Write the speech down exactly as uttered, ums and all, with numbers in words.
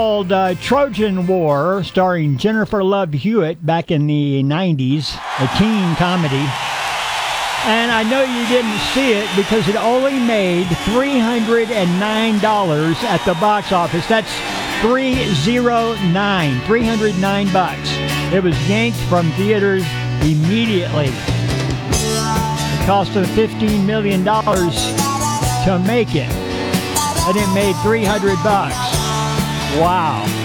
called uh, Trojan War, starring Jennifer Love Hewitt back in the nineties, a teen comedy. And I know you didn't see it because it only made three hundred nine dollars at the box office. That's three hundred nine, three hundred nine bucks. It was yanked from theaters immediately. It cost them fifteen million dollars to make it, and it made three hundred bucks. Wow.